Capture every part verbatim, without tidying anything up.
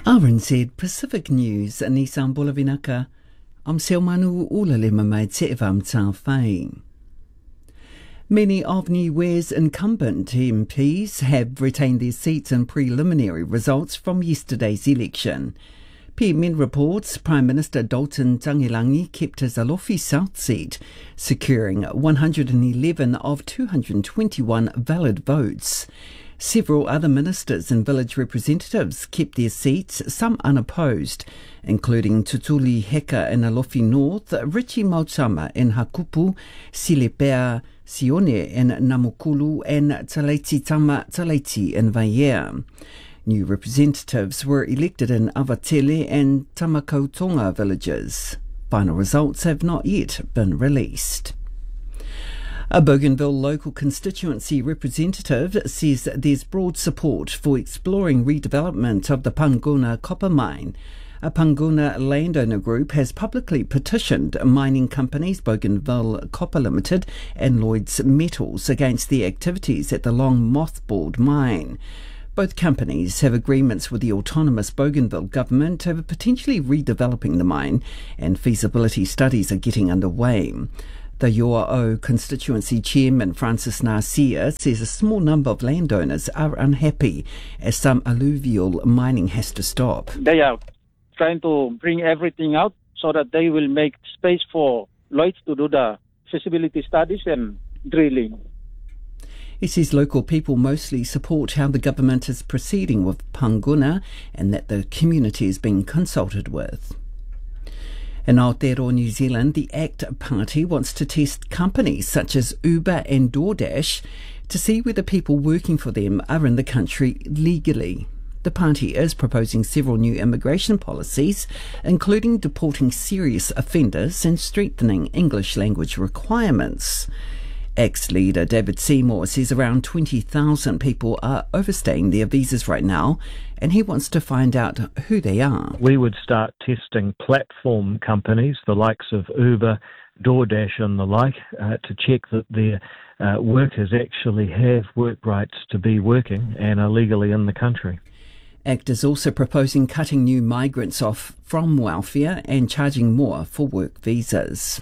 R N Z Pacific News, Nissan Bulavinaka. I'm Selmanu Ulalema Maid Sevam Tawhai. Many of New Ware's incumbent M Ps have retained their seats in preliminary results from yesterday's election. P M N reports Prime Minister Dalton Tangilangi kept his Alofi South seat, securing one hundred eleven of two hundred twenty-one valid votes. Several other ministers and village representatives kept their seats, some unopposed, including Tutuli Heka in Alofi North, Richie Mautama in Hakupu, Silepea Sione in Namukulu, and Taleiti Tama Taleiti in Vaiea. New representatives were elected in Avatele and Tamakautonga villages. Final results have not yet been released. A Bougainville local constituency representative says there's broad support for exploring redevelopment of the Panguna copper mine. A Panguna landowner group has publicly petitioned mining companies Bougainville Copper Limited and Lloyds Metals against the activities at the long mothballed mine. Both companies have agreements with the autonomous Bougainville government over potentially redeveloping the mine, and feasibility studies are getting underway. The Yoa'o constituency chairman Francis Narcia says a small number of landowners are unhappy as some alluvial mining has to stop. They are trying to bring everything out so that they will make space for Lloyds to do the feasibility studies and drilling. He says local people mostly support how the government is proceeding with Panguna and that the community is being consulted with. In Aotearoa, New Zealand, the ACT Party wants to test companies such as Uber and DoorDash to see whether people working for them are in the country legally. The party is proposing several new immigration policies, including deporting serious offenders and strengthening English language requirements. ACT leader David Seymour says around twenty thousand people are overstaying their visas right now, and he wants to find out who they are. We would start testing platform companies, the likes of Uber, DoorDash and the like, uh, to check that their uh, workers actually have work rights to be working and are legally in the country. ACT is also proposing cutting new migrants off from welfare and charging more for work visas.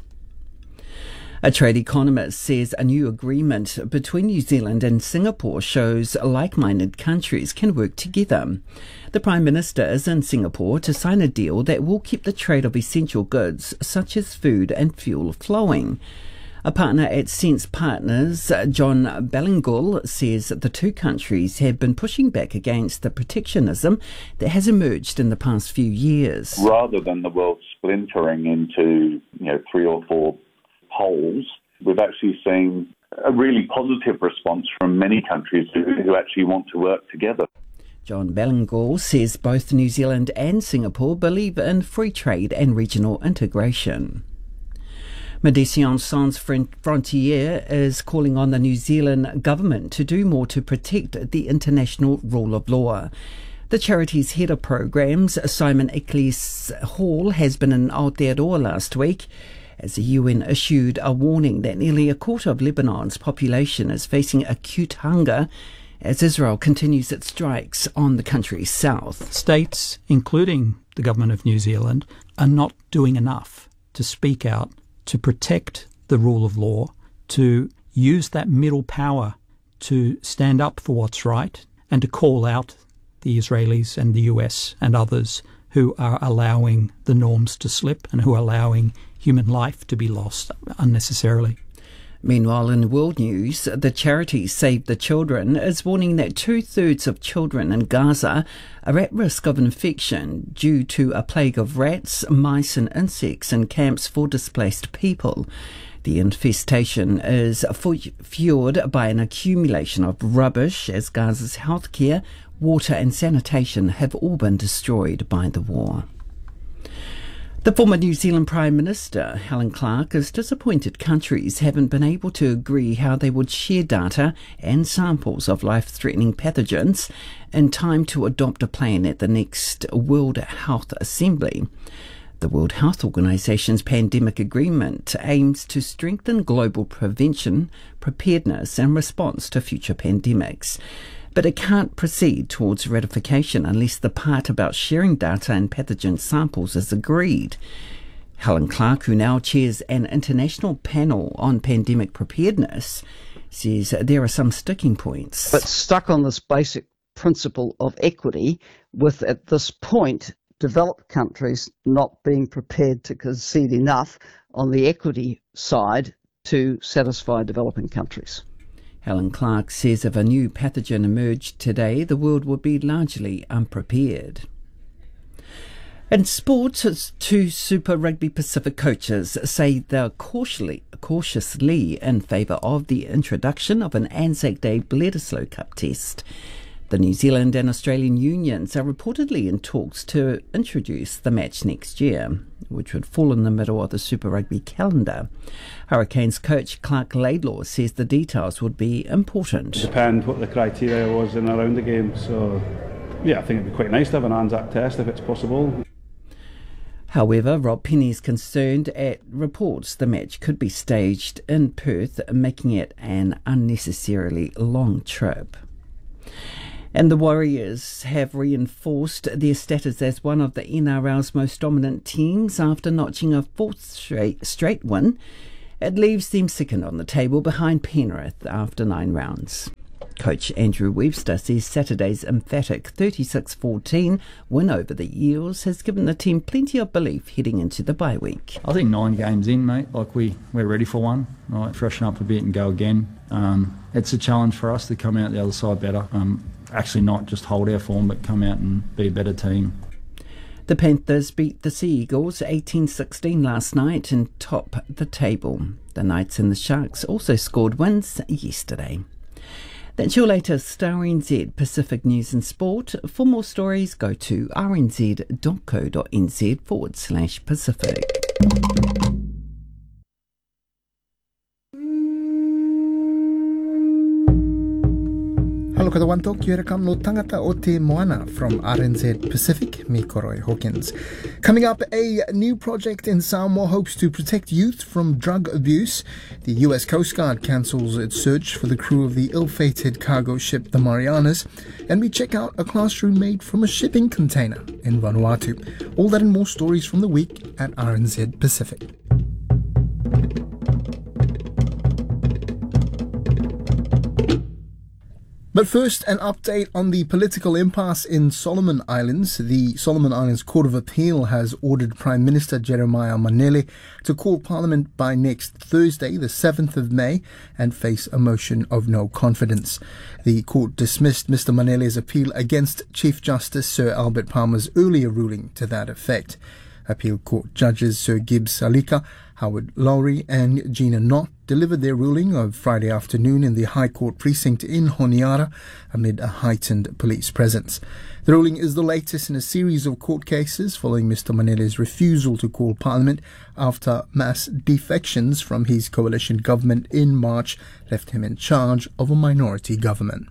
A trade economist says a new agreement between New Zealand and Singapore shows like-minded countries can work together. The Prime Minister is in Singapore to sign a deal that will keep the trade of essential goods such as food and fuel flowing. A partner at Sense Partners, John Ballingall, says the two countries have been pushing back against the protectionism that has emerged in the past few years. Rather than the world splintering into, you know, three or four poles, we've actually seen a really positive response from many countries who, who actually want to work together. John Ballingall says both New Zealand and Singapore believe in free trade and regional integration. Médecins Sans Frontières is calling on the New Zealand government to do more to protect the international rule of law. The charity's head of programs, Simon Eccles Hall, has been in Aotearoa last week as the U N issued a warning that nearly a quarter of Lebanon's population is facing acute hunger as Israel continues its strikes on the country's south. States, including the government of New Zealand, are not doing enough to speak out, to protect the rule of law, to use that middle power to stand up for what's right and to call out the Israelis and the U S and others who are allowing the norms to slip and who are allowing human life to be lost unnecessarily. Meanwhile, in world news, the charity Save the Children is warning that two-thirds of children in Gaza are at risk of infection due to a plague of rats, mice and insects in camps for displaced people. The infestation is fueled by an accumulation of rubbish as Gaza's healthcare, water and sanitation have all been destroyed by the war. The former New Zealand Prime Minister, Helen Clark, is disappointed countries haven't been able to agree how they would share data and samples of life-threatening pathogens in time to adopt a plan at the next World Health Assembly. The World Health Organization's pandemic agreement aims to strengthen global prevention, preparedness and response to future pandemics. but it can't proceed towards ratification unless the part about sharing data and pathogen samples is agreed. Helen Clark, who now chairs an international panel on pandemic preparedness, says there are some sticking points. But stuck on this basic principle of equity, with at this point developed countries not being prepared to concede enough on the equity side to satisfy developing countries. Helen Clark says if a new pathogen emerged today, the world would be largely unprepared. In sports, two Super Rugby Pacific coaches say they're cautiously, cautiously in favour of the introduction of an Anzac Day Bledisloe Cup test. The New Zealand and Australian unions are reportedly in talks to introduce the match next year, which would fall in the middle of the Super Rugby calendar. Hurricanes coach Clark Laidlaw says the details would be important. It depends what the criteria was in around the game, so yeah, I think it'd be quite nice to have an Anzac test if it's possible. However, Rob Penny is concerned at reports the match could be staged in Perth, making it an unnecessarily long trip. And the Warriors have reinforced their status as one of the N R L's most dominant teams after notching a fourth straight, straight win. It leaves them second on the table behind Penrith after nine rounds. Coach Andrew Webster says Saturday's emphatic thirty-six fourteen win over the Eels has given the team plenty of belief heading into the bye week. I think nine games in, mate, like we, we're ready for one. Right, freshen up a bit and go again. Um, it's a challenge for us to come out the other side better. Um, actually not just hold our form, but come out and be a better team. The Panthers beat the Sea Eagles eighteen sixteen last night and top the table. The Knights and the Sharks also scored wins yesterday. That's your latest R N Z Pacific News and Sport. For more stories, go to rnz.co.nz forward slash Pacific. Halo katawanto, kia ora kam no tangata o te moana from R N Z Pacific, me Koroi Hawkins. Coming up, a new project in Samoa hopes to protect youth from drug abuse. The U S Coast Guard cancels its search for the crew of the ill-fated cargo ship the Marianas. And we check out a classroom made from a shipping container in Vanuatu. All that and more stories from the week at R N Z Pacific. But first, an update on the political impasse in Solomon Islands. The Solomon Islands Court of Appeal has ordered Prime Minister Jeremiah Manele to call Parliament by next Thursday, the seventh of May, and face a motion of no confidence. The court dismissed Mister Manele's appeal against Chief Justice Sir Albert Palmer's earlier ruling to that effect. Appeal Court judges Sir Gibbs Salika, Howard Lowry and Gina Knott delivered their ruling of Friday afternoon in the High Court precinct in Honiara amid a heightened police presence. The ruling is the latest in a series of court cases following Mister Manele's refusal to call Parliament after mass defections from his coalition government in March left him in charge of a minority government.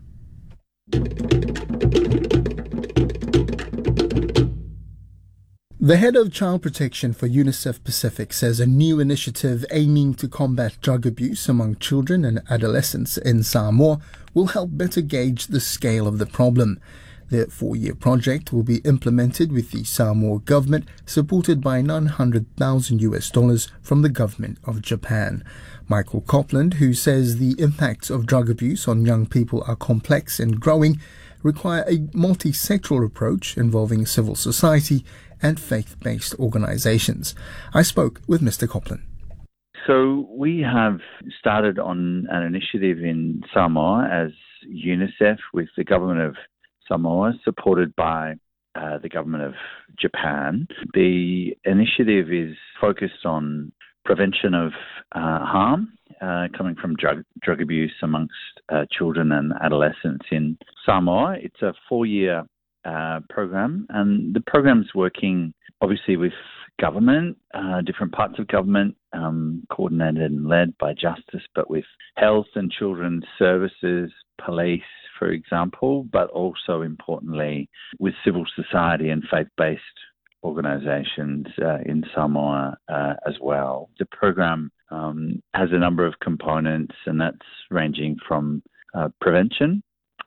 The head of child protection for UNICEF Pacific says a new initiative aiming to combat drug abuse among children and adolescents in Samoa will help better gauge the scale of the problem. The four-year project will be implemented with the Samoa government, supported by nine hundred thousand US dollars from the government of Japan. Michael Copland, who says the impacts of drug abuse on young people are complex and growing, require a multi-sectoral approach involving civil society and faith-based organizations. I spoke with Mister Copland. So we have started on an initiative in Samoa as UNICEF with the government of Samoa, supported by uh, the government of Japan. The initiative is focused on prevention of uh, harm uh, coming from drug drug abuse amongst uh, children and adolescents in Samoa. It's a four-year uh, program, and the program's working obviously with government, uh, different parts of government, um, coordinated and led by Justice, but with health and children's services, police, for example, but also importantly with civil society and faith-based organisations uh, in Samoa uh, as well. The program um, has a number of components, and that's ranging from uh, prevention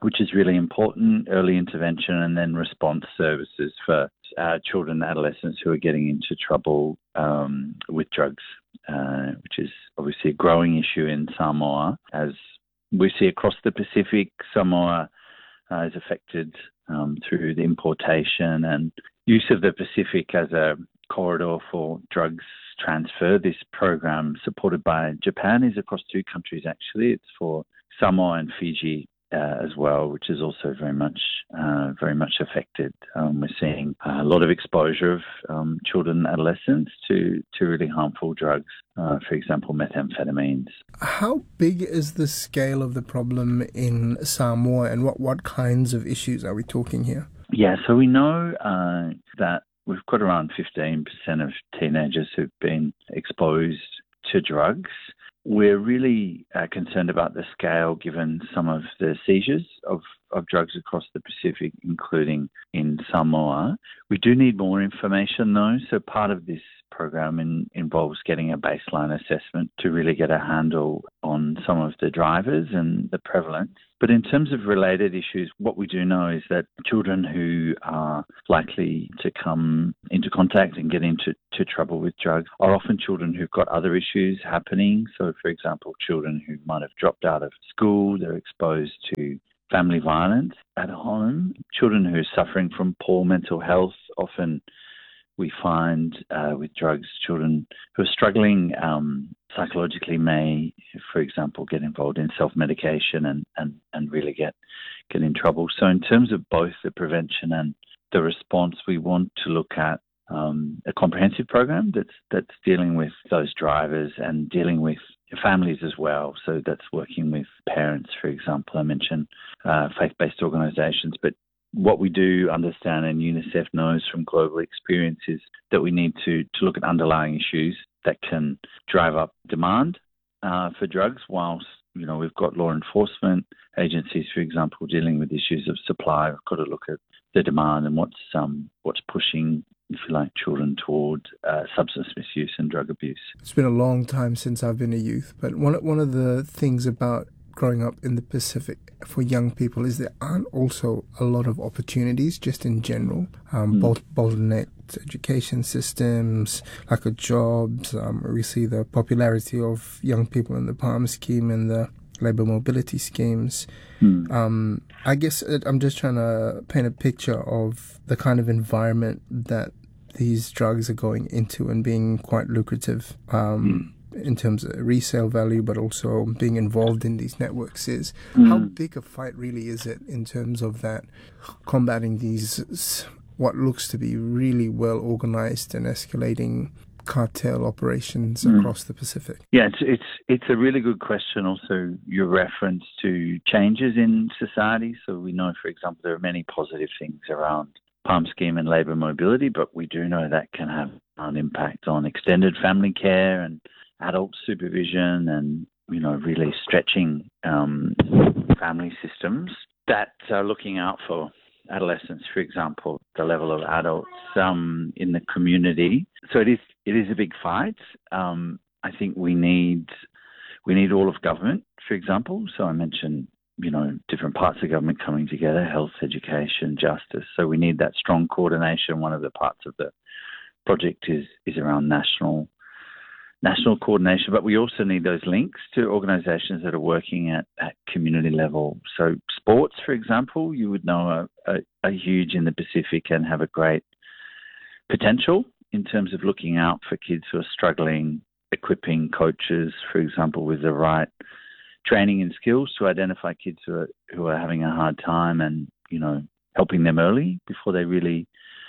which is really important, early intervention and then response services for uh, children and adolescents who are getting into trouble um, with drugs, uh, which is obviously a growing issue in Samoa. As we see across the Pacific, Samoa uh, is affected um, through the importation and use of the Pacific as a corridor for drugs transfer. This program, supported by Japan, is across two countries actually. It's for Samoa and Fiji uh, as well, which is also very much uh, very much affected. Um, we're seeing a lot of exposure of um, children and adolescents to, to really harmful drugs, uh, for example, methamphetamines. How big is the scale of the problem in Samoa, and what, what kinds of issues are we talking here? Yeah, so we know uh, that we've got around fifteen percent of teenagers who've been exposed to drugs. We're really uh, concerned about the scale given some of the seizures of, of drugs across the Pacific, including in Samoa. We do need more information though, so part of this program in, involves getting a baseline assessment to really get a handle on some of the drivers and the prevalence. But in terms of related issues, what we do know is that children who are likely to come into contact and get into to trouble with drugs are often children who've got other issues happening. So, for example, children who might have dropped out of school, they're exposed to family violence at home, children who are suffering from poor mental health, often we find uh, with drugs, children who are struggling um, psychologically may, for example, get involved in self-medication and, and, and really get, get in trouble. So in terms of both the prevention and the response, we want to look at um, a comprehensive program that's, that's dealing with those drivers and dealing with families as well. So that's working with parents, for example. I mentioned uh, faith-based organisations, but what we do understand, and UNICEF knows from global experience, is that we need to, to look at underlying issues that can drive up demand uh, for drugs, whilst, you know, we've got law enforcement agencies, for example, dealing with issues of supply. We've got to look at the demand and what's um what's pushing, if you like, children toward uh, substance misuse and drug abuse. It's been a long time since I've been a youth, but one one of the things about growing up in the Pacific for young people is there aren't also a lot of opportunities just in general. Um, mm. Bottlenecked education systems, lack of jobs. Um, we see the popularity of young people in the PALM scheme and the labour mobility schemes. Mm. Um, I guess it, I'm just trying to paint a picture of the kind of environment that these drugs are going into and being quite lucrative. Um, mm. in terms of resale value, but also being involved in these networks is. Mm. How big a fight really is it in terms of that, combating these, what looks to be really well organized and escalating cartel operations mm. across the Pacific? Yeah, it's, it's it's a really good question. Also, your reference to changes in society. So we know, for example, there are many positive things around PALM scheme and labour mobility, but we do know that can have an impact on extended family care and adult supervision and, you know, really stretching um, family systems that are looking out for adolescents, for example, the level of adults um, in the community. So it is it is a big fight. Um, I think we need we need all of government, for example. So I mentioned, you know, different parts of government coming together, health, education, justice. So we need that strong coordination. One of the parts of the project is is around national national coordination, but we also need those links to organisations that are working at, at community level. So sports, for example, you would know are, are, are huge in the Pacific and have a great potential in terms of looking out for kids who are struggling, equipping coaches, for example, with the right training and skills to identify kids who are, who are having a hard time and, you know, helping them early before they really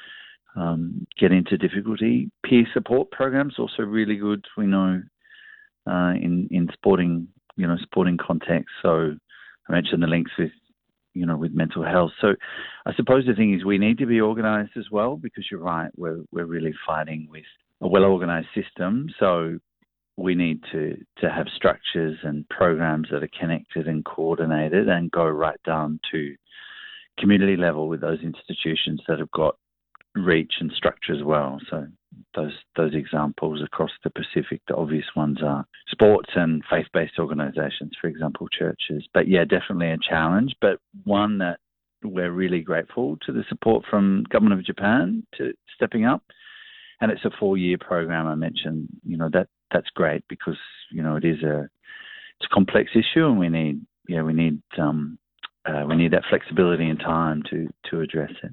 Um, get into difficulty. Peer support programs also really good. We know uh, in in sporting, you know, sporting context. So I mentioned the links with, you know, with mental health. So I suppose the thing is we need to be organised as well, because you're right. We're we're really fighting with a well organised system. So we need to to have structures and programs that are connected and coordinated and go right down to community level with those institutions that have got reach and structure as well. So those those examples across the Pacific, the obvious ones are sports and faith-based organisations, for example, churches. But yeah, definitely a challenge, but one that we're really grateful to the support from Government of Japan to stepping up. And it's a four-year program I mentioned. You know, that that's great because, you know, it is a it's a complex issue, and we need yeah, we need um uh, we need that flexibility and time to to address it.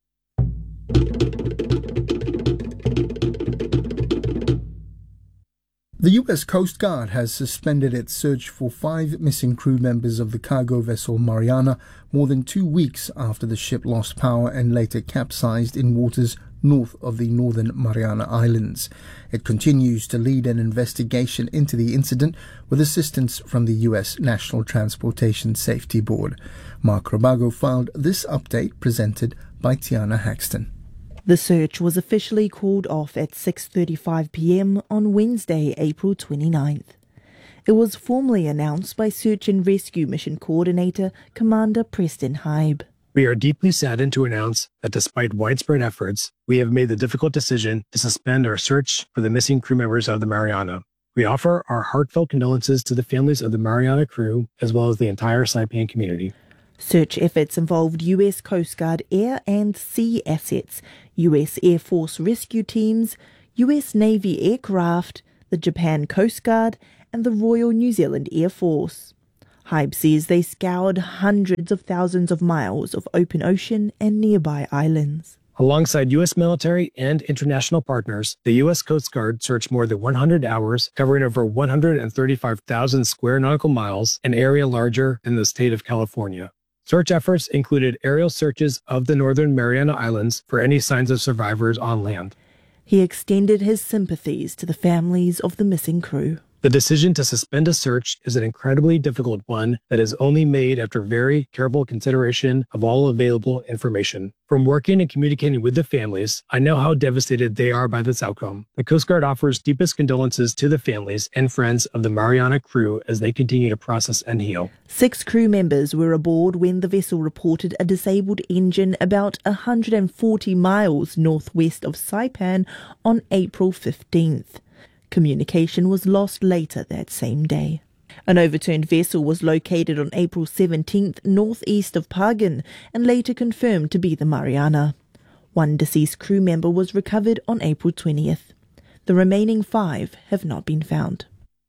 The U S Coast Guard has suspended its search for five missing crew members of the cargo vessel Mariana more than two weeks after the ship lost power and later capsized in waters north of the Northern Mariana Islands. It continues to lead an investigation into the incident with assistance from the U S National Transportation Safety Board. Mark Robago filed this update presented by Tiana Haxton. The search was officially called off at six thirty-five p m on Wednesday, April twenty-ninth. It was formally announced by Search and Rescue Mission Coordinator Commander Preston Hybe. We are deeply saddened to announce that despite widespread efforts, we have made the difficult decision to suspend our search for the missing crew members of the Mariana. We offer our heartfelt condolences to the families of the Mariana crew as well as the entire Saipan community. Search efforts involved U S Coast Guard air and sea assets, U S Air Force rescue teams, U S Navy aircraft, the Japan Coast Guard, and the Royal New Zealand Air Force. Hybe says they scoured hundreds of thousands of miles of open ocean and nearby islands. Alongside U S military and international partners, the U S Coast Guard searched more than one hundred hours, covering over one hundred thirty-five thousand square nautical miles, an area larger than the state of California. Search efforts included aerial searches of the Northern Mariana Islands for any signs of survivors on land. He extended his sympathies to the families of the missing crew. The decision to suspend a search is an incredibly difficult one that is only made after very careful consideration of all available information. From working and communicating with the families, I know how devastated they are by this outcome. The Coast Guard offers deepest condolences to the families and friends of the Mariana crew as they continue to process and heal. Six crew members were aboard when the vessel reported a disabled engine about one hundred forty miles northwest of Saipan on April fifteenth. Communication was lost later that same day. An overturned vessel was located on April seventeenth northeast of Pagan and later confirmed to be the Mariana. One deceased crew member was recovered on April twentieth. The remaining five have not been found.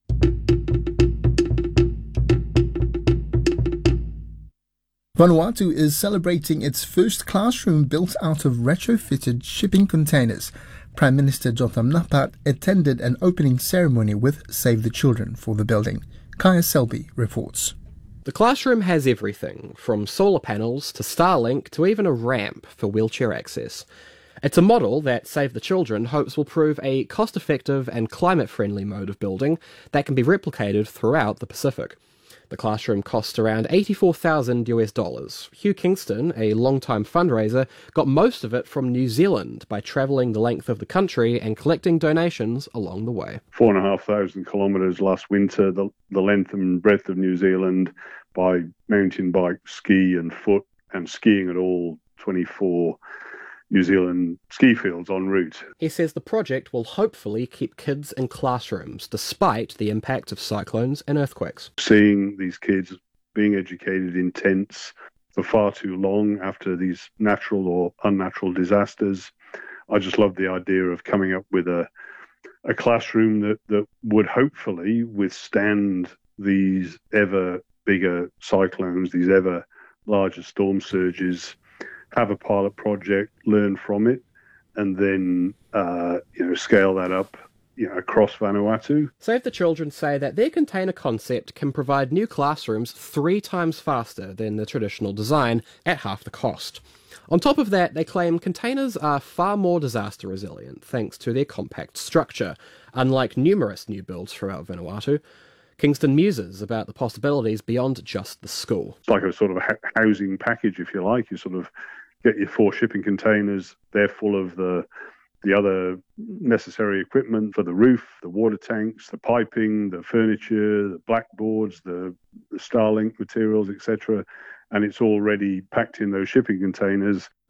Vanuatu is celebrating its first classroom built out of retrofitted shipping containers. Prime Minister Jotham Napat attended an opening ceremony with Save the Children for the building. Kaya Selby reports. The classroom has everything, from solar panels to Starlink to even a ramp for wheelchair access. It's a model that Save the Children hopes will prove a cost-effective and climate-friendly mode of building that can be replicated throughout the Pacific. The classroom cost around eighty-four thousand US dollars. Hugh Kingston, a long-time fundraiser, got most of it from New Zealand by travelling the length of the country and collecting donations along the way. Four and a half thousand kilometres last winter, the, the length and breadth of New Zealand by mountain bike, ski and foot, and skiing at all twenty-four New Zealand ski fields en route. He says the project will hopefully keep kids in classrooms despite the impact of cyclones and earthquakes. Seeing these kids being educated in tents for far too long after these natural or unnatural disasters, I just love the idea of coming up with a a classroom that, that would hopefully withstand these ever bigger cyclones, these ever larger storm surges, have a pilot project, learn from it, and then uh, you know scale that up you know, across Vanuatu. Save the Children say that their container concept can provide new classrooms three times faster than the traditional design at half the cost. On top of that, they claim containers are far more disaster resilient thanks to their compact structure, unlike numerous new builds throughout Vanuatu. Kingston muses about the possibilities beyond just the school. It's like a sort of a housing package, if you like. You sort of get your four shipping containers. They're full of the the other necessary equipment for the roof, the water tanks, the piping, the furniture, the blackboards, the, the Starlink materials, et cetera. And it's already packed in those shipping containers.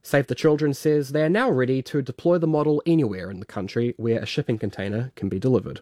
Save the Children says they are now ready to deploy the model anywhere in the country where a shipping container can be delivered.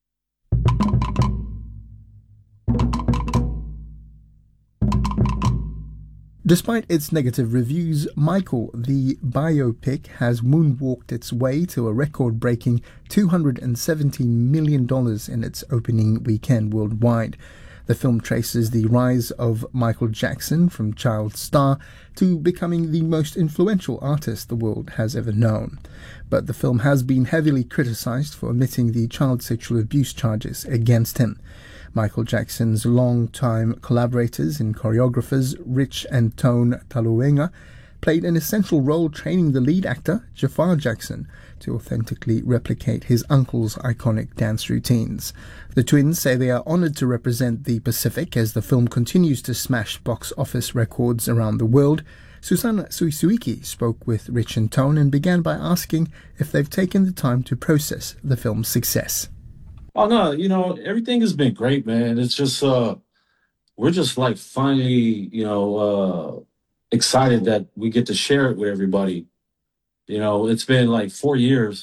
Despite its negative reviews, Michael, the biopic, has moonwalked its way to a record-breaking two hundred seventeen million dollars in its opening weekend worldwide. The film traces the rise of Michael Jackson from child star to becoming the most influential artist the world has ever known. But the film has been heavily criticized for omitting the child sexual abuse charges against him. Michael Jackson's long-time collaborators and choreographers Rich and Tone Taluenga played an essential role training the lead actor, Jafar Jackson, to authentically replicate his uncle's iconic dance routines. The twins say they are honored to represent the Pacific as the film continues to smash box office records around the world. Susanna Suisuiki spoke with Rich and Tone and began by asking if they've taken the time to process the film's success. Oh no, you know, everything has been great, man. It's just uh we're just like finally, you know, uh excited that we get to share it with everybody. You know, it's been like four years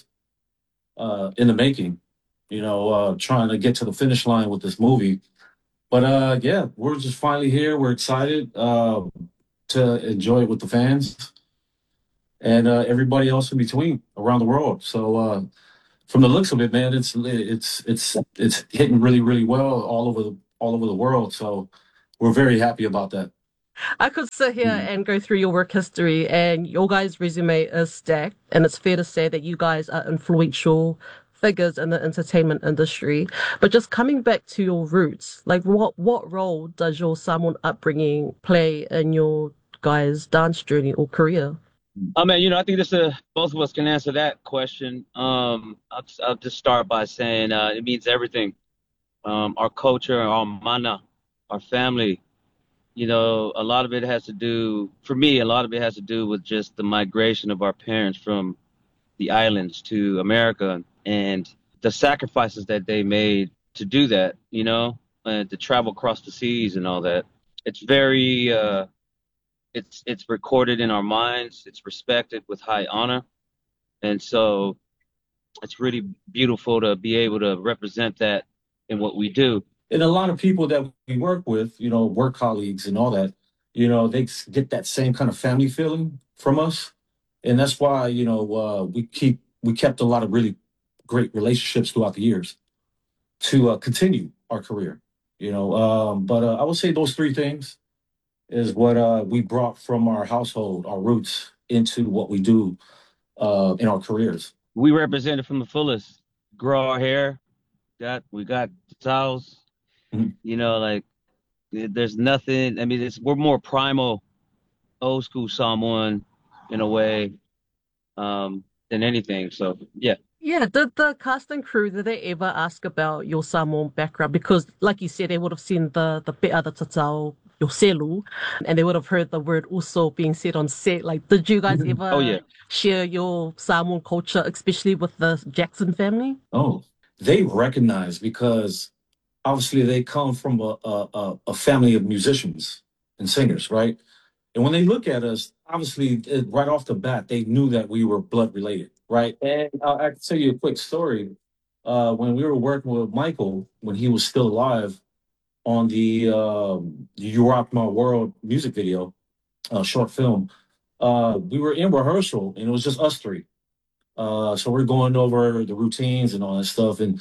uh in the making, you know, uh trying to get to the finish line with this movie. But uh yeah, we're just finally here. We're excited uh to enjoy it with the fans and uh everybody else in between around the world. So uh from the looks of it, man, it's it's it's it's hitting really, really well all over the all over the world. So we're very happy about that. I could sit here mm. and go through your work history, and your guys' resume is stacked, and it's fair to say that you guys are influential figures in the entertainment industry. But just coming back to your roots, like what what role does your Samoan upbringing play in your guys' dance journey or career? I mean, you know, I think this uh, both of us can answer that question. Um, I'll, I'll just start by saying uh, it means everything. Um, our culture, our mana, our family. You know, a lot of it has to do, for me, a lot of it has to do with just the migration of our parents from the islands to America and the sacrifices that they made to do that, you know, and to travel across the seas and all that. It's very... Uh, It's it's recorded in our minds. It's respected with high honor. And so it's really beautiful to be able to represent that in what we do. And a lot of people that we work with, you know, work colleagues and all that, you know, they get that same kind of family feeling from us. And that's why, you know, uh, we keep we kept a lot of really great relationships throughout the years to uh, continue our career, you know. Um, but uh, I would say those three things is what uh, we brought from our household, our roots, into what we do uh, in our careers. We represent it from the fullest. Grow our hair. Got we got towels. Mm-hmm. You know, like there's nothing. I mean, it's we're more primal, old school Samoan in a way um, than anything. So yeah. Yeah, did the cast and crew, did they ever ask about your Samoan background? Because, like you said, they would have seen the the pe'a, the tatau, your selu, and they would have heard the word uso being said on set. Like, did you guys ever oh, yeah. share your Samoan culture, especially with the Jackson family? Oh, they recognize because obviously they come from a, a, a family of musicians and singers, right? And when they look at us, obviously, it, right off the bat, they knew that we were blood related, right? And uh, I can tell you a quick story. Uh, when we were working with Michael, when he was still alive, on the um, You Rock My World music video, uh, short film, uh, we were in rehearsal, and it was just us three. Uh, so we're going over the routines and all that stuff, and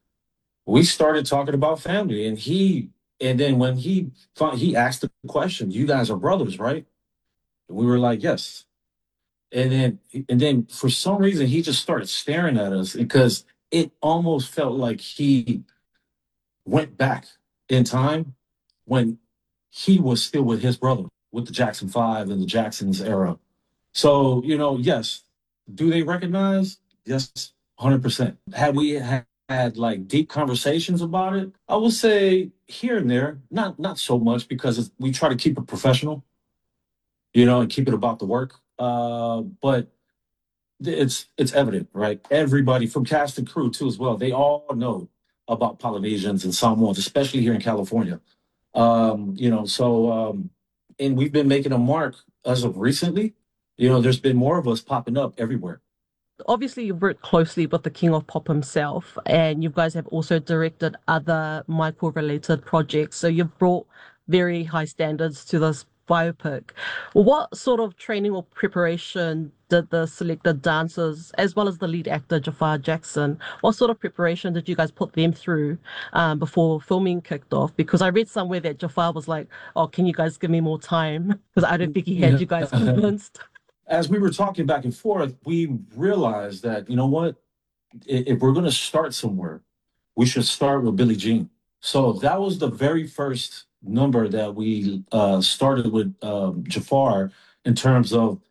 we started talking about family. And he, and then when he he asked the question, "You guys are brothers, right?" And we were like, "Yes." And then, and then for some reason, he just started staring at us because it almost felt like he went back in time when he was still with his brother, with the Jackson Five and the Jacksons era. So, you know, yes. Do they recognize? Yes, one hundred percent. Had we had, had like deep conversations about it, I would say here and there, not not so much because it's, we try to keep it professional, you know, and keep it about the work. Uh, but it's it's evident, right? Everybody from cast and crew too as well. They all know about Polynesians and Samoans, especially here in California. Um, you know, so, um, and we've been making a mark as of recently, You know, there's been more of us popping up everywhere. Obviously, you've worked closely with the King of Pop himself, and you guys have also directed other Michael-related projects. So you've brought very high standards to this biopic. What sort of training or preparation did the selected dancers, as well as the lead actor Jafar Jackson, what sort of preparation did you guys put them through um, before filming kicked off? Because I read somewhere that Jafar was like, "Oh, can you guys give me more time?" Because I don't think he had yeah. you guys convinced. As we were talking back and forth, we realized that, you know what, if we're going to start somewhere, we should start with Billie Jean. So that was the very first number that we uh, started with um, Jafar in terms of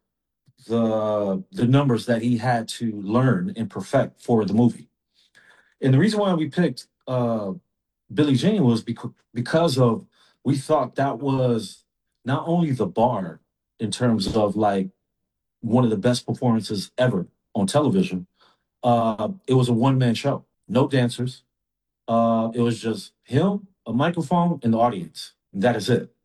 the the numbers that he had to learn and perfect for the movie. And the reason why we picked uh, Billie Jean was because, because of, we thought that was not only the bar in terms of like one of the best performances ever on television. Uh, it was a one-man show, no dancers. Uh, it was just him, a microphone, and the audience. And that is it.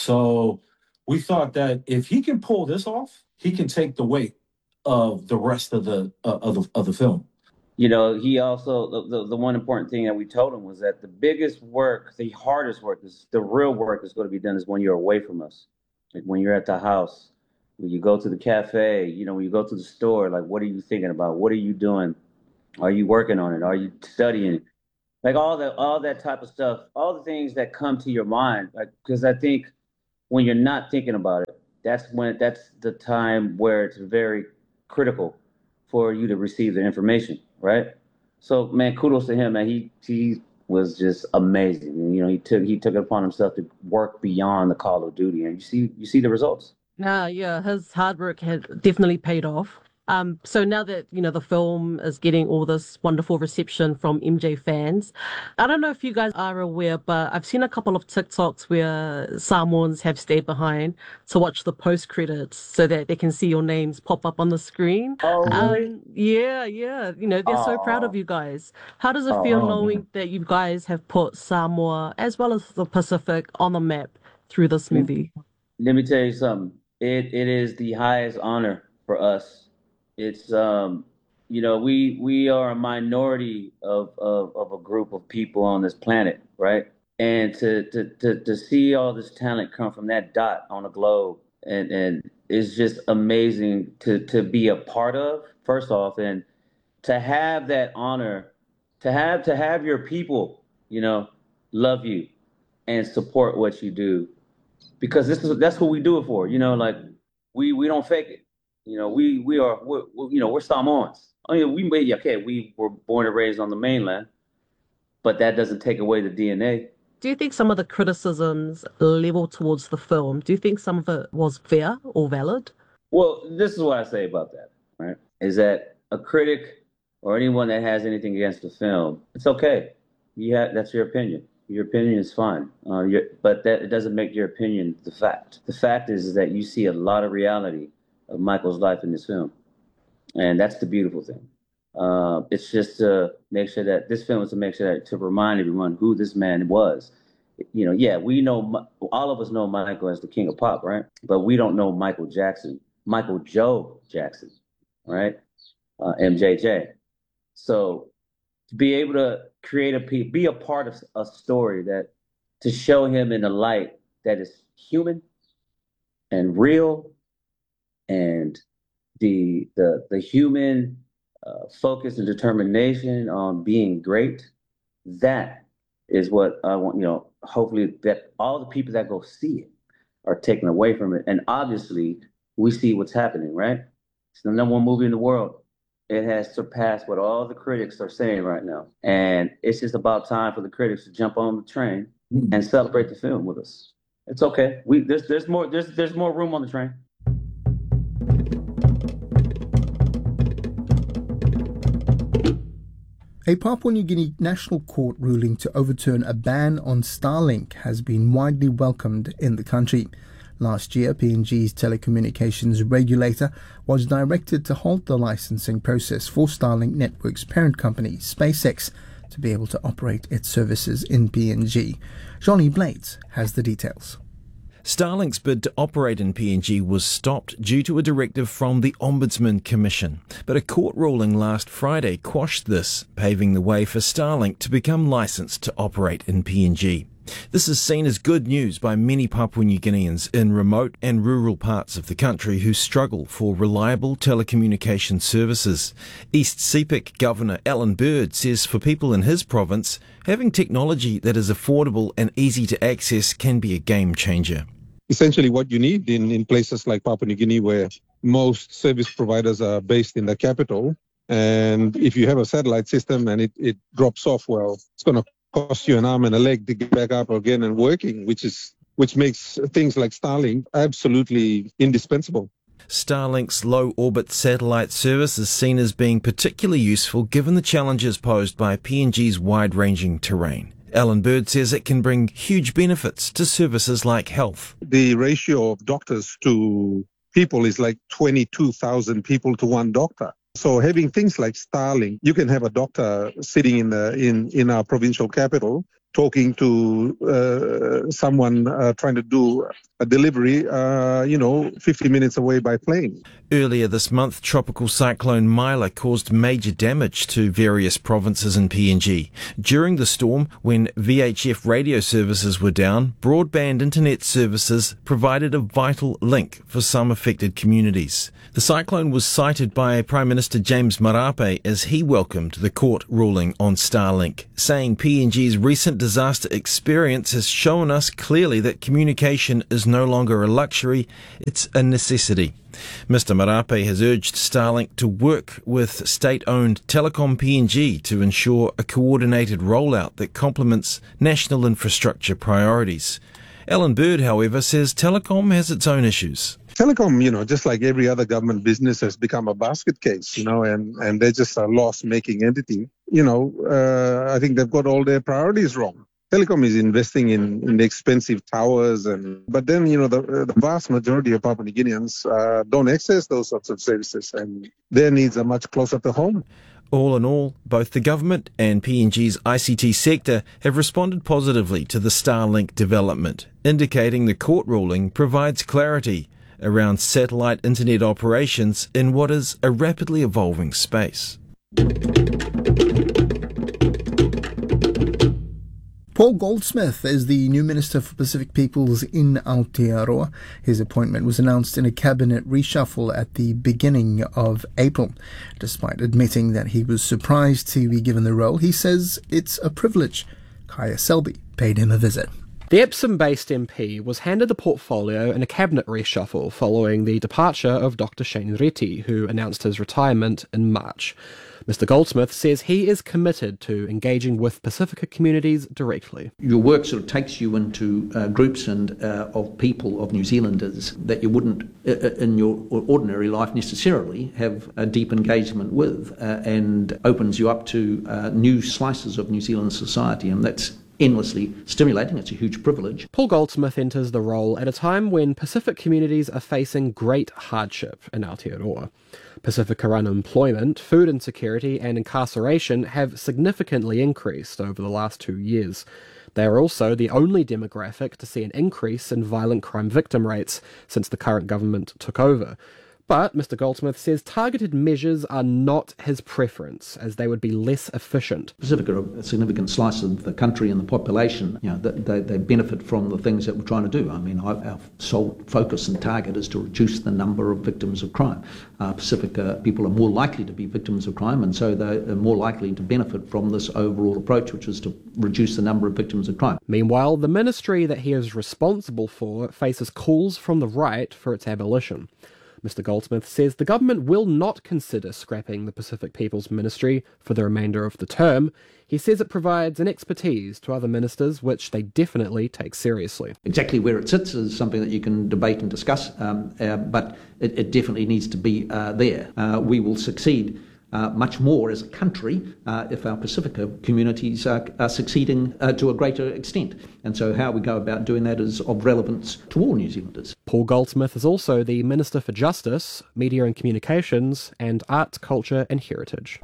So we thought that if he can pull this off, he can take the weight of the rest of the uh, of the of the film. You know, he also the, the the one important thing that we told him was that the biggest work, the hardest work, is the real work that's going to be done is when you're away from us, like when you're at the house, when you go to the cafe, you know, when you go to the store. Like, what are you thinking about? What are you doing? Are you working on it? Are you studying? Like all that, all that type of stuff, all the things that come to your mind. Like, because I think when you're not thinking about it, that's when that's the time where it's very critical for you to receive the information, right? So, man, kudos to him, man. He he was just amazing. And, you know, he took he took it upon himself to work beyond the Call of Duty, and you see you see the results. Nah, yeah, his hard work had definitely paid off. Um, so now that, you know, the film is getting all this wonderful reception from M J fans, I don't know if you guys are aware, but I've seen a couple of TikToks where Samoans have stayed behind to watch the post credits so that they can see your names pop up on the screen. Oh, really? Um, yeah, yeah. You know, they're Aww. so proud of you guys. How does it feel Aww. knowing that you guys have put Samoa as well as the Pacific on the map through this movie? Let me tell you something. It it is the highest honor for us. It's, um, you know, we we are a minority of, of, of a group of people on this planet, right? And to, to, to, to see all this talent come from that dot on a globe and, and it's just amazing to, to be a part of, first off, and to have that honor, to have to have your people, you know, love you and support what you do. Because this is that's what we do it for, you know, like we, we don't fake it. You know, we we are, we're, we're, you know, we're Samoans. I mean, we made, okay, we were born and raised on the mainland, but that doesn't take away the D N A. Do you think some of the criticisms leveled towards the film, do you think some of it was fair or valid? Well, this is what I say about that, right? Is that a critic or anyone that has anything against the film, it's okay. You have, that's your opinion. Your opinion is fine, uh, but that it doesn't make your opinion the fact. The fact is, is that you see a lot of reality of Michael's life in this film, and that's the beautiful thing. Uh, it's just to make sure that this film is to make sure that to remind everyone who this man was. You know, yeah, we know, all of us know Michael as the King of Pop, right? But we don't know Michael Jackson, Michael Joe Jackson, right? Uh, M J J. So to be able to create a be a part of a story that to show him in a light that is human and real. And the the the human uh, focus and determination on being great, that is what I want, you know, hopefully that all the people that go see it are taken away from it. And obviously, we see what's happening, right? It's the number one movie in the world. It has surpassed what all the critics are saying right now. And it's just about time for the critics to jump on the train and celebrate the film with us. It's okay. We there's there's more there's there's more room on the train. A Papua New Guinea National Court ruling to overturn a ban on Starlink has been widely welcomed in the country. Last year, P N G's telecommunications regulator was directed to halt the licensing process for Starlink Network's parent company, SpaceX, to be able to operate its services in P N G. Johnny Blades has the details. Starlink's bid to operate in P N G was stopped due to a directive from the Ombudsman Commission, but a court ruling last Friday quashed this, paving the way for Starlink to become licensed to operate in P N G. This is seen as good news by many Papua New Guineans in remote and rural parts of the country who struggle for reliable telecommunication services. East Sepik Governor Alan Bird says for people in his province, having technology that is affordable and easy to access can be a game changer. Essentially what you need in, in places like Papua New Guinea, where most service providers are based in the capital, and if you have a satellite system and it, it drops off, well, it's going to cost you an arm and a leg to get back up again and working, which is which makes things like Starlink absolutely indispensable. Starlink's low-orbit satellite service is seen as being particularly useful given the challenges posed by P N G's wide-ranging terrain. Alan Bird says it can bring huge benefits to services like health. The ratio of doctors to people is like twenty-two thousand people to one doctor. So having things like Starlink, you can have a doctor sitting in the in, in our provincial capital talking to uh, someone uh, trying to do a delivery, uh, you know, fifty minutes away by plane. Earlier this month, tropical cyclone Mila caused major damage to various provinces in P N G. During the storm, when V H F radio services were down, broadband internet services provided a vital link for some affected communities. The cyclone was cited by Prime Minister James Marape as he welcomed the court ruling on Starlink, saying P N G's recent disaster experience has shown us clearly that communication is no longer a luxury, it's a necessity. Mister Marape has urged Starlink to work with state-owned Telecom P N G to ensure a coordinated rollout that complements national infrastructure priorities. Alan Bird, however, says Telecom has its own issues. Telecom, you know, just like every other government business, has become a basket case, you know, and, and they're just a loss-making entity. You know, uh, I think they've got all their priorities wrong. Telecom is investing in, in expensive towers, and but then, you know, the, the vast majority of Papua New Guineans uh, don't access those sorts of services, and their needs are much closer to home. All in all, both the government and P N G's I C T sector have responded positively to the Starlink development, indicating the court ruling provides clarity around satellite internet operations in what is a rapidly evolving space. Paul Goldsmith is the new Minister for Pacific Peoples in Aotearoa. His appointment was announced in a cabinet reshuffle at the beginning of April. Despite admitting that he was surprised to be given the role, he says it's a privilege. Kaya Selby paid him a visit. The Epsom-based M P was handed the portfolio in a cabinet reshuffle following the departure of Doctor Shane Reti, who announced his retirement in March. Mister Goldsmith says he is committed to engaging with Pacifica communities directly. Your work sort of takes you into uh, groups and uh, of people, of New Zealanders, that you wouldn't uh, in your ordinary life necessarily have a deep engagement with, uh, and opens you up to uh, new slices of New Zealand society, and that's endlessly stimulating. It's a huge privilege. Paul Goldsmith enters the role at a time when Pacific communities are facing great hardship in Aotearoa. Pacifica unemployment, food insecurity and incarceration have significantly increased over the last two years. They are also the only demographic to see an increase in violent crime victim rates since the current government took over. But Mister Goldsmith says targeted measures are not his preference, as they would be less efficient. Pacifica are a significant slice of the country and the population. You know, they, they benefit from the things that we're trying to do. I mean, our sole focus and target is to reduce the number of victims of crime. Uh, Pacifica people are more likely to be victims of crime, and so they are more likely to benefit from this overall approach, which is to reduce the number of victims of crime. Meanwhile, the ministry that he is responsible for faces calls from the right for its abolition. Mister Goldsmith says the government will not consider scrapping the Pacific People's Ministry for the remainder of the term. He says it provides an expertise to other ministers which they definitely take seriously. Exactly where it sits is something that you can debate and discuss, um, uh, but it, it definitely needs to be uh, there. Uh, we will succeed Uh, much more as a country uh, if our Pacifica communities are, are succeeding uh, to a greater extent. And so how we go about doing that is of relevance to all New Zealanders. Paul Goldsmith is also the Minister for Justice, Media and Communications, and Art, Culture and Heritage.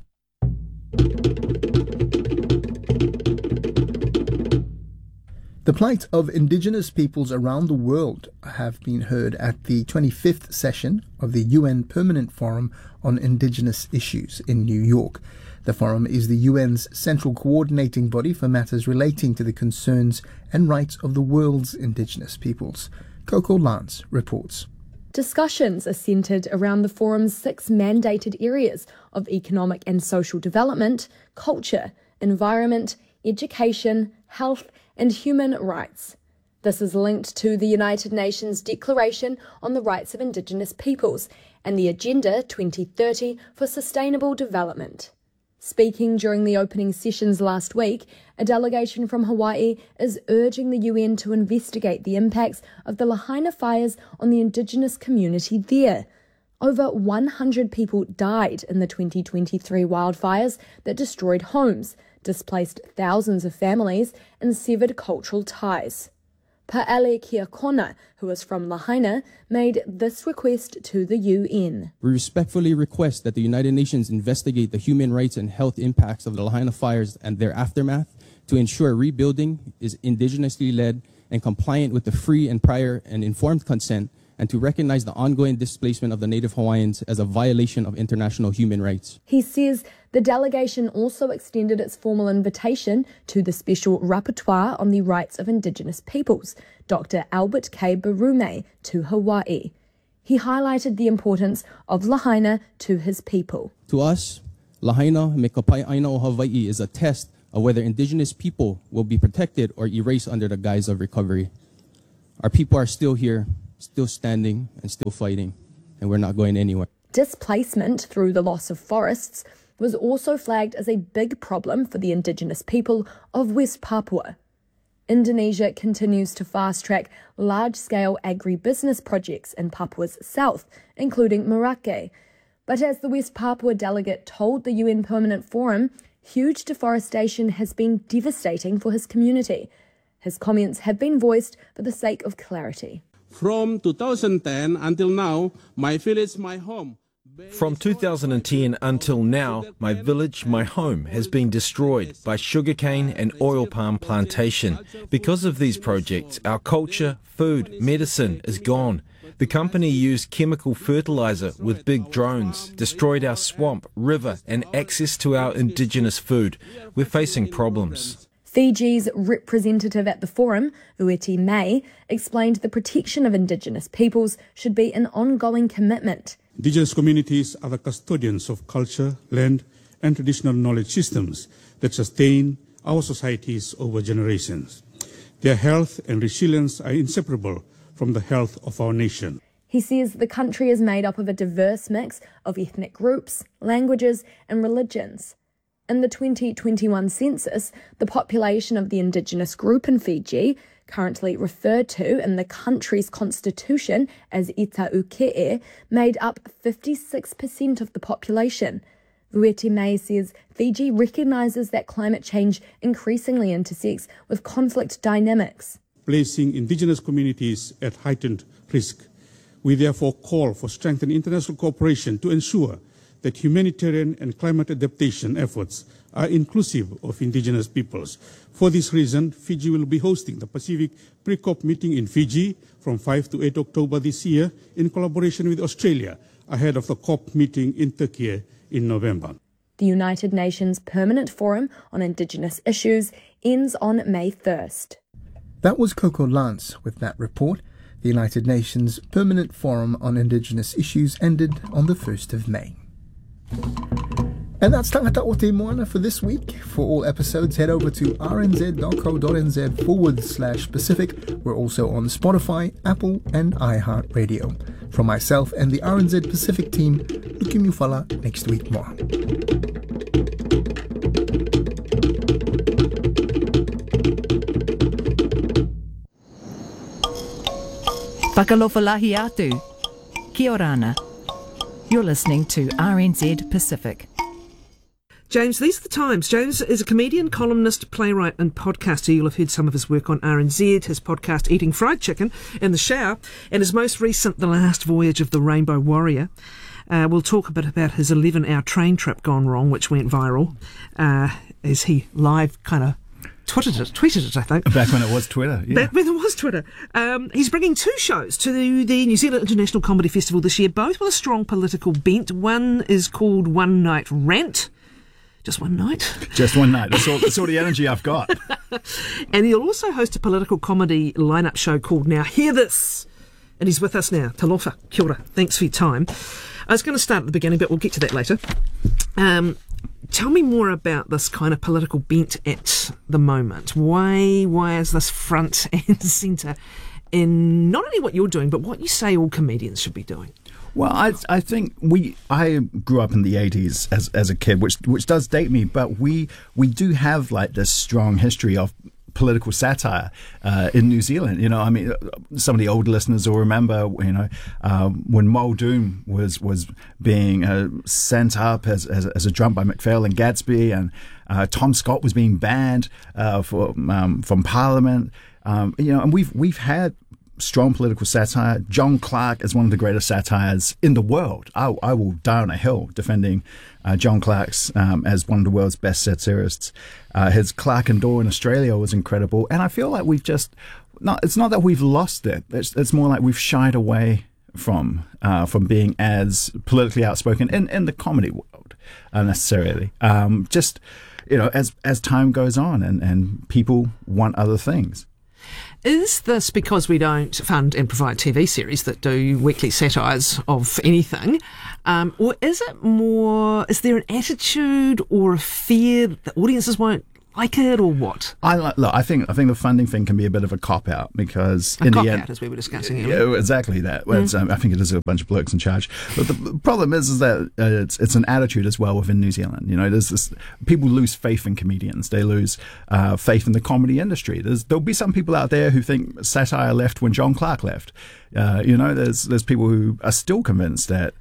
The plight of Indigenous peoples around the world have been heard at the twenty-fifth session of the U N Permanent Forum on Indigenous Issues in New York. The forum is the U N's central coordinating body for matters relating to the concerns and rights of the world's Indigenous peoples. Coco Lance reports. Discussions are centred around the forum's six mandated areas of economic and social development, culture, environment, education, health and human rights. This is linked to the United Nations Declaration on the Rights of Indigenous Peoples and the Agenda twenty thirty for Sustainable Development. Speaking during the opening sessions last week, a delegation from Hawaii is urging the U N to investigate the impacts of the Lahaina fires on the Indigenous community there. Over one hundred people died in the twenty twenty-three wildfires that destroyed homes, displaced thousands of families, and severed cultural ties. Pa'ale Kiakona, who is from Lahaina, made this request to the U N. We respectfully request that the United Nations investigate the human rights and health impacts of the Lahaina fires and their aftermath to ensure rebuilding is indigenously led and compliant with the free and prior and informed consent, and to recognize the ongoing displacement of the Native Hawaiians as a violation of international human rights. He says the delegation also extended its formal invitation to the Special Rapporteur on the Rights of Indigenous Peoples, Doctor Albert K. Barume, to Hawaii. He highlighted the importance of Lahaina to his people. To us, Lahaina me kapai aina o Hawaii is a test of whether Indigenous people will be protected or erased under the guise of recovery. Our people are still here, still standing and still fighting, and we're not going anywhere. Displacement through the loss of forests was also flagged as a big problem for the Indigenous people of West Papua. Indonesia continues to fast-track large-scale agribusiness projects in Papua's south, including Merauke. But as the West Papua delegate told the U N Permanent Forum, huge deforestation has been devastating for his community. His comments have been voiced for the sake of clarity. From two thousand ten until now, my village, my home. From two thousand ten until now, my village, my home, has been destroyed by sugarcane and oil palm plantation. Because of these projects, our culture, food, medicine is gone. The company used chemical fertilizer with big drones, destroyed our swamp, river, and access to our indigenous food. We're facing problems. Fiji's representative at the forum, Ueti May, explained the protection of Indigenous peoples should be an ongoing commitment. Indigenous communities are the custodians of culture, land, and traditional knowledge systems that sustain our societies over generations. Their health and resilience are inseparable from the health of our nation. He says the country is made up of a diverse mix of ethnic groups, languages, and religions. In the twenty twenty-one census, the population of the Indigenous group in Fiji, currently referred to in the country's constitution as Itauke'e, made up fifty-six percent of the population. Ueti May says Fiji recognises that climate change increasingly intersects with conflict dynamics, placing Indigenous communities at heightened risk. We therefore call for strengthened international cooperation to ensure that humanitarian and climate adaptation efforts are inclusive of Indigenous peoples. For this reason, Fiji will be hosting the Pacific Pre-COP meeting in Fiji from the fifth to eighth of October this year in collaboration with Australia, ahead of the COP meeting in Turkey in November. The United Nations Permanent Forum on Indigenous Issues ends on May first. That was Coco Lance with that report. The United Nations Permanent Forum on Indigenous Issues ended on the first of May. And that's Tangata o Te Moana for this week. For all episodes, head over to rnz.co.nz forward slash Pacific. We're also on Spotify, Apple, and iHeartRadio. From myself and the R N Z Pacific team, Luki Mufala next week more. Whakalofalahi atu. Kia orana. You're listening to R N Z Pacific. James, these are the times. James is a comedian, columnist, playwright and podcaster. You'll have heard some of his work on R N Z, his podcast Eating Fried Chicken in the Shower, and his most recent The Last Voyage of the Rainbow Warrior. Uh, we'll talk a bit about his eleven-hour train trip gone wrong, which went viral, uh, as he live kind of tweeted it, tweeted it, I think. Back when it was Twitter, yeah. Back when it was Twitter. Um, he's bringing two shows to the, the New Zealand International Comedy Festival this year, both with a strong political bent. One is called One Night Rant. Just one night? Just one night. That's all, that's all the energy I've got. And he'll also host a political comedy lineup show called Now Hear This. And he's with us now. Talofa, kia ora. Thanks for your time. I was going to start at the beginning, but we'll get to that later. Um, tell me more about this kind of political bent at the moment. Why, why is this front and centre in not only what you're doing, but what you say all comedians should be doing? Well, I I think we I grew up in the eighties as as a kid, which which does date me, but we we do have like this strong history of political satire uh, in New Zealand. You know, I mean, some of the older listeners will remember, you know, um, when Muldoon was was being uh, sent up as, as as a drum by McPhail and Gadsby, and uh, Tom Scott was being banned uh, for, um, from Parliament. Um, you know, and we've we've had strong political satire. John Clarke is one of the greatest satires in the world. I, I will die on a hill defending uh, John Clarke's um, as one of the world's best satirists. Uh, his Clarke and Daw in Australia was incredible, and I feel like we've just not. It's not that we've lost it. It's, it's more like we've shied away from uh, from being as politically outspoken in, in the comedy world uh, necessarily. Um, just you know, as as time goes on, and, and people want other things. Is this because we don't fund and provide T V series that do weekly satires of anything? Um, or is it more, is there an attitude or a fear that audiences won't like it, or what? I look. I think I think the funding thing can be a bit of a cop out because a in cop the end, out, as we were discussing yeah, earlier. exactly that. Well, it's, um, I think it is a bunch of blokes in charge. But the problem is, is that uh, it's it's an attitude as well within New Zealand. You know, there's this people lose faith in comedians. They lose uh, faith in the comedy industry. There's there'll be some people out there who think satire left when John Clarke left. Uh, you know, there's there's people who are still convinced that.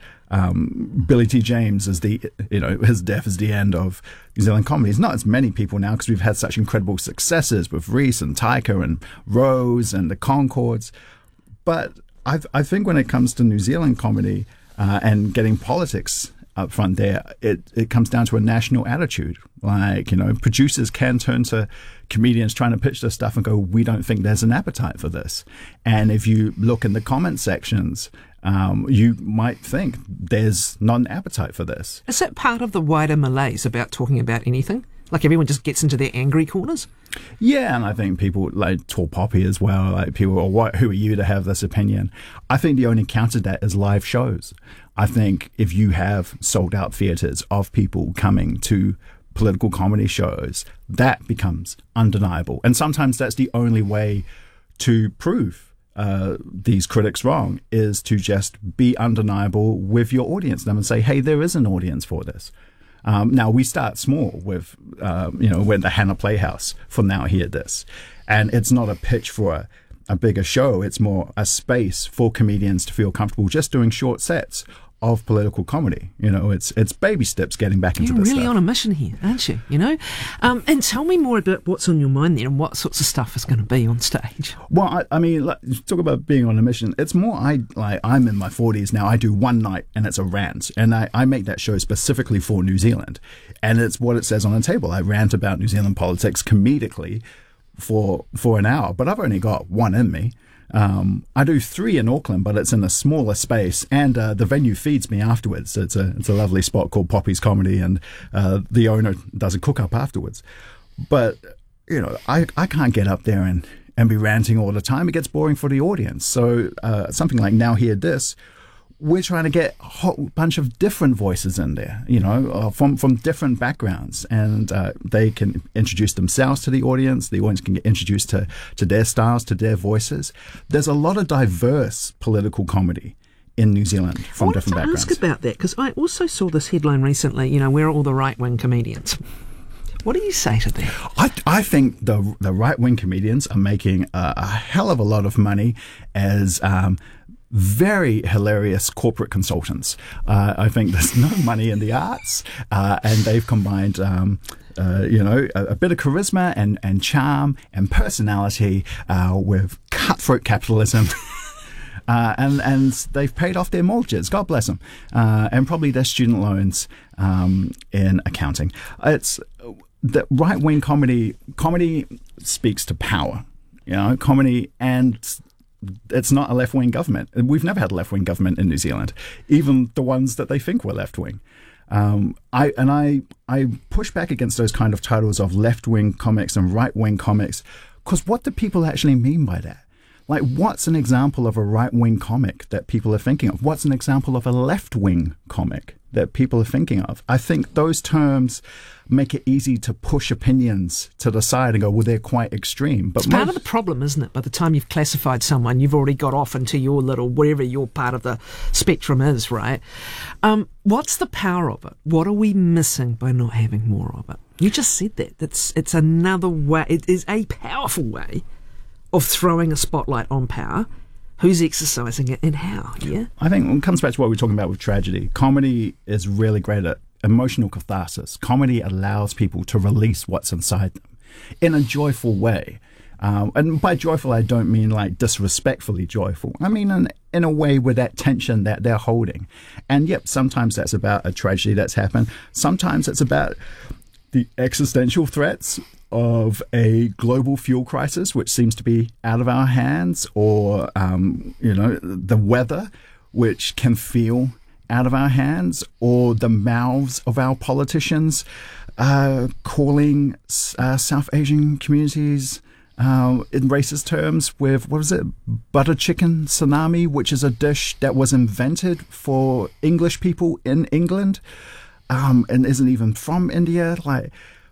Um, Billy T. James is the, you know, his death is the end of New Zealand comedy. It's not as many people now because we've had such incredible successes with Reese and Taika and Rose and the Concords. But I, I think when it comes to New Zealand comedy uh, and getting politics up front there, it, it comes down to a national attitude. Like, you know, producers can turn to comedians trying to pitch their stuff and go, we don't think there's an appetite for this. And if you look in the comment sections, um, you might think there's not an appetite for this. Is that part of the wider malaise about talking about anything? Like everyone just gets into their angry corners? Yeah, and I think people like Tall Poppy as well. Like people are, what, who are you to have this opinion? I think the only counter to that is live shows. I think if you have sold out theatres of people coming to political comedy shows, that becomes undeniable. And sometimes that's the only way to prove uh, these critics wrong, is to just be undeniable with your audience and say, hey, there is an audience for this. Um, now, we start small with, um, you know, with the Hannah Playhouse for Now Hear This. And it's not a pitch for a, a bigger show. It's more a space for comedians to feel comfortable just doing short sets of political comedy. You know, it's it's baby steps getting back into You're this really stuff. on a mission here, aren't you? You know? Um, and tell me more about what's on your mind there and what sorts of stuff is going to be on stage. Well, I, I mean, like, talk about being on a mission. It's more, I like, I'm in my forties now. I do one night and it's a rant. And I, I make that show specifically for New Zealand. And it's what it says on the table. I rant about New Zealand politics comedically for for an hour, but I've only got one in me. Um, I do three in Auckland, but it's in a smaller space, and uh, the venue feeds me afterwards. It's a it's a lovely spot called Poppy's Comedy, and uh, the owner does a cook up afterwards. But you know, I I can't get up there and, and be ranting all the time. It gets boring for the audience. So uh, something like Now Hear This, we're trying to get a whole bunch of different voices in there, you know, uh, from, from different backgrounds, and uh, they can introduce themselves to the audience. The audience can get introduced to, to their styles, to their voices. There's a lot of diverse political comedy in New Zealand from different I wanted to backgrounds. ask about that, because I also saw this headline recently, you know, where are all the right-wing comedians? What do you say to that? I, I think the the right-wing comedians are making a, a hell of a lot of money as um, very hilarious corporate consultants. Uh, I think there's no money in the arts, uh, and they've combined, um, uh, you know, a, a bit of charisma and, and charm and personality uh, with cutthroat capitalism. Uh, and, and they've paid off their mortgages, God bless them, uh, and probably their student loans um, in accounting. It's the right wing comedy comedy speaks to power, you know, comedy, and it's not a left wing government. We've never had a left wing government in New Zealand, even the ones that they think were left wing. Um, I and I I push back against those kind of titles of left wing comics and right wing comics, because what do people actually mean by that? Like, what's an example of a right-wing comic that people are thinking of? What's an example of a left-wing comic that people are thinking of? I think those terms make it easy to push opinions to the side and go, well, they're quite extreme. But it's part of the problem, isn't it? By the time you've classified someone, you've already got off into your little, wherever your part of the spectrum is, right? Um, what's the power of it? What are we missing by not having more of it? You just said that. It's, it's another way. It is a powerful way of throwing a spotlight on power. Who's exercising it and how, yeah? I think it comes back to what we were talking about with tragedy. Comedy is really great at emotional catharsis. Comedy allows people to release what's inside them in a joyful way. Um, and by joyful, I don't mean like disrespectfully joyful. I mean in, in a way with that tension that they're holding. And yep, sometimes that's about a tragedy that's happened. Sometimes it's about the existential threats of a global fuel crisis, which seems to be out of our hands, or, um, you know, the weather, which can feel out of our hands, or the mouths of our politicians uh, calling uh, South Asian communities uh, in racist terms with, what was it, butter chicken tsunami, which is a dish that was invented for English people in England um, and isn't even from India. Like,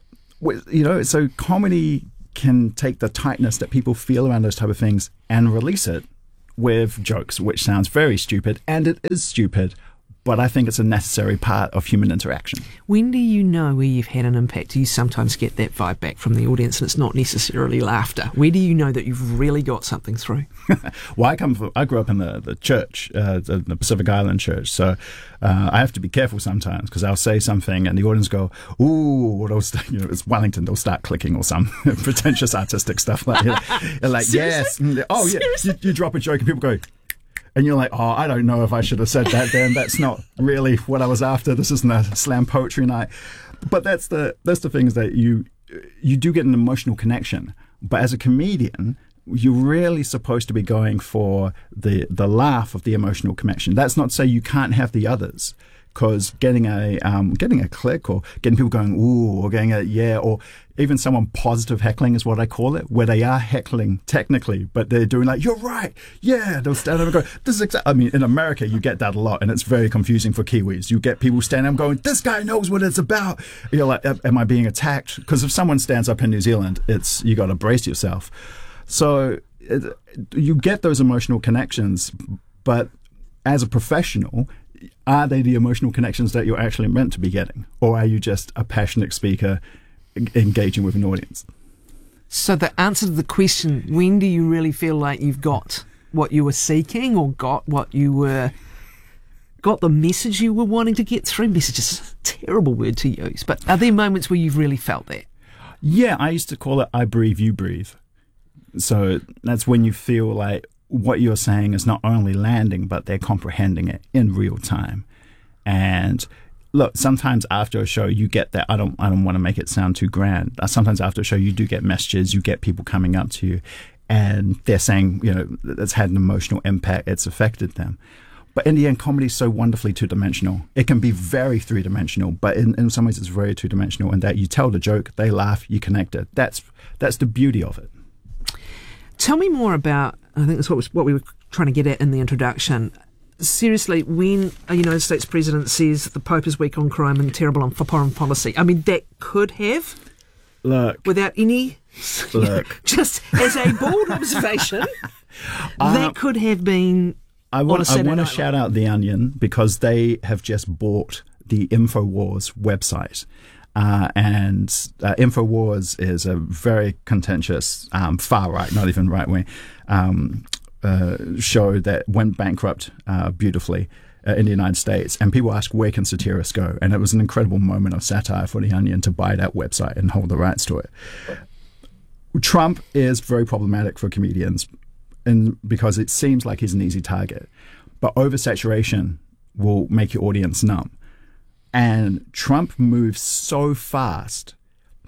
you know, so comedy can take the tightness that people feel around those type of things and release it with jokes, which sounds very stupid, and it is stupid, but I think it's a necessary part of human interaction. When do you know where you've had an impact? Do you sometimes get that vibe back from the audience and it's not necessarily laughter? Where do you know that you've really got something through? Well, I come from, I grew up in the, the church, uh, the, the Pacific Island church, so uh, I have to be careful sometimes, because I'll say something and the audience go, ooh, or they'll start, you know, it's Wellington, they'll start clicking or some pretentious artistic stuff like that. Like, yes, oh yeah, you, you drop a joke and people go, and you're like, oh, I don't know if I should have said that then. That's not really what I was after. This isn't a slam poetry night. But that's the that's the thing, is that you you do get an emotional connection. But as a comedian, you're really supposed to be going for the the laugh of the emotional connection. That's not to say you can't have the others, because getting a um, getting a click, or getting people going ooh, or getting a yeah, or even someone positive heckling is what I call it, where they are heckling technically, but they're doing like, you're right, yeah, they'll stand up and go, this is exactly, I mean, in America you get that a lot, and it's very confusing for Kiwis. You get people standing up going, this guy knows what it's about. You're like, am I being attacked? Because if someone stands up in New Zealand, it's, you got to brace yourself. So it, you get those emotional connections, but as a professional, are they the emotional connections that you're actually meant to be getting? Or are you just a passionate speaker engaging with an audience? So the answer to the question, when do you really feel like you've got what you were seeking, or got what you were, got the message you were wanting to get through? Message is a terrible word to use, but are there moments where you've really felt that? Yeah, I used to call it I breathe, you breathe. So that's when you feel like what you're saying is not only landing, but they're comprehending it in real time. And look, sometimes after a show you get that, I don't I don't want to make it sound too grand. Sometimes after a show you do get messages, you get people coming up to you and they're saying, you know, it's had an emotional impact, it's affected them. But in the end, comedy is so wonderfully two-dimensional. It can be very three-dimensional, but in, in some ways it's very two-dimensional in that you tell the joke, they laugh, you connect it. That's that's the beauty of it. Tell me more about, I think that's what, was, what we were trying to get at in the introduction. Seriously, when a United States president says the Pope is weak on crime and terrible on foreign policy, I mean, that could have, look, without any, look, just as a bold observation, um, that could have been. I want, I want to Night shout out The Onion, because they have just bought the InfoWars website. Uh, and uh, InfoWars is a very contentious, um, far right, not even right wing, um, uh, show that went bankrupt uh, beautifully uh, in the United States. And people ask, where can satirists go? And it was an incredible moment of satire for The Onion to buy that website and hold the rights to it. Trump is very problematic for comedians, and because it seems like he's an easy target. But oversaturation will make your audience numb. And Trump moves so fast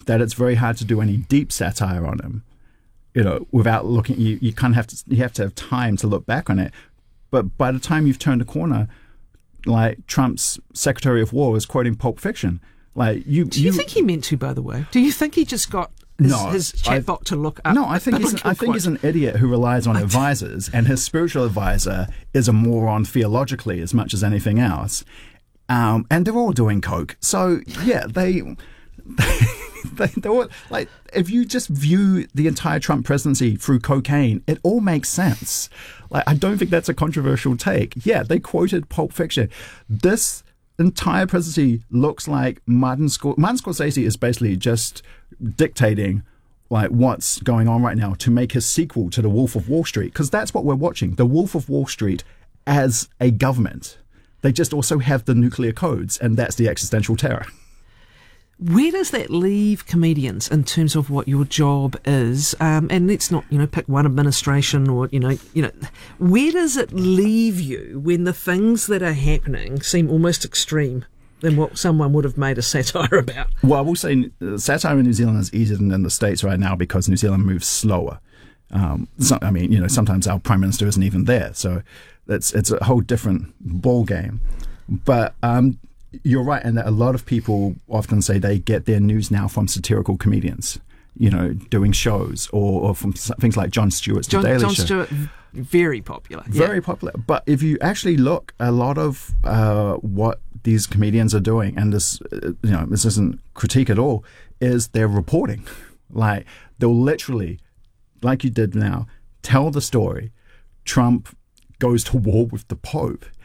that it's very hard to do any deep satire on him, you know, without looking. You, you kind of have to you have to have time to look back on it. But by the time you've turned a corner, like Trump's Secretary of War is quoting Pulp Fiction. Like you, do you, you think he meant to? By the way, do you think he just got his, no, his chatbot to look up? No, I think he's an, I think he's an idiot who relies on advisors, and his spiritual advisor is a moron theologically as much as anything else. Um, and they're all doing coke, so yeah, they. they, they all, like, if you just view the entire Trump presidency through cocaine, it all makes sense. Like, I don't think that's a controversial take. Yeah, they quoted Pulp Fiction. This entire presidency looks like Martin, Scor- Martin Scorsese is basically just dictating like what's going on right now to make his sequel to The Wolf of Wall Street, because that's what we're watching. The Wolf of Wall Street as a government. They just also have the nuclear codes, and that's the existential terror. Where does that leave comedians in terms of what your job is? Um, and let's not, you know, pick one administration or, you know, you know, where does it leave you when the things that are happening seem almost extreme than what someone would have made a satire about? Well, I will say uh, satire in New Zealand is easier than in the States right now because New Zealand moves slower. Um, so, I mean, you know, sometimes our Prime Minister isn't even there. So it's, it's a whole different ball game. But, um, you're right, and a lot of people often say they get their news now from satirical comedians, you know, doing shows, or, or from things like Jon Stewart's John, The Daily Jon Show. Stewart, very popular. Very yeah. popular. But if you actually look, a lot of uh, what these comedians are doing, and this, uh, you know, this isn't critique at all, is they're reporting. Like, they'll literally, like you did now, tell the story. Trump goes to war with the Pope.